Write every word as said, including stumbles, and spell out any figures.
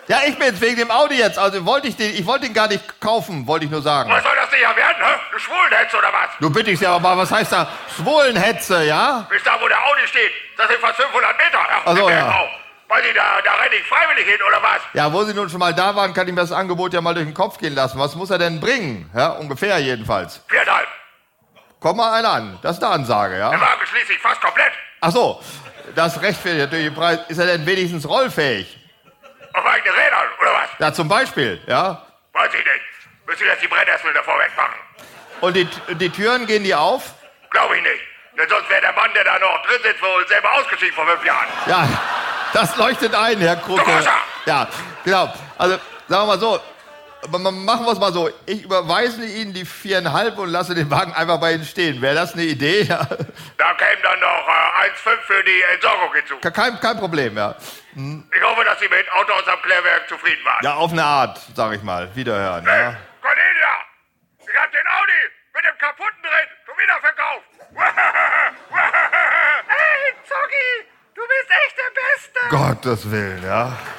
Ja, ich bin's, wegen dem Audi jetzt. Also wollte ich den, ich wollte ihn gar nicht kaufen, wollte ich nur sagen. Was soll das denn ja werden, hä? Du Schwulenhetze oder was? Du bitte ich ja aber mal, was heißt da Schwulenhetze, ja? Bis da, wo der Audi steht, das sind fast fünfhundert Meter. Ja, Ach so, ja. Auch. Weil die da, da renne ich freiwillig hin, oder was? Ja, wo Sie nun schon mal da waren, kann ich mir das Angebot ja mal durch den Kopf gehen lassen. Was muss er denn bringen? Ja, ungefähr jedenfalls. Viereinhalb. Komm mal einer an, das ist eine Ansage, ja? Der Wagen schließe ich fast komplett. Ach so, das rechtfertigt natürlich den Preis. Ist er denn wenigstens rollfähig? Auf eigenen Rädern, oder was? Ja, zum Beispiel, ja? Weiß ich nicht. Müssen jetzt die Brennnessel davor wegmachen. Und die, die Türen, gehen die auf? Glaube ich nicht. Denn sonst wäre der Mann, der da noch drin sitzt, wohl selber ausgeschieden vor fünf Jahren. Ja, das leuchtet ein, Herr Kruke. Ja, genau. Also, sagen wir mal so, machen wir es mal so. Ich überweise Ihnen die viereinhalb und lasse den Wagen einfach bei Ihnen stehen. Wäre das eine Idee? Ja. Da käme dann noch äh, eins Komma fünf für die Entsorgung hinzu. Kein, kein Problem, ja. Hm. Ich hoffe, dass Sie mit Auto aus am Klärwerk zufrieden waren. Ja, auf eine Art, sag ich mal. Wiederhören, hey, ja. Cornelia! Ich hab den Audi mit dem kaputten drin schon wieder verkauft. Hey, Zoggi, du bist echt der Beste. Gottes Willen, ja.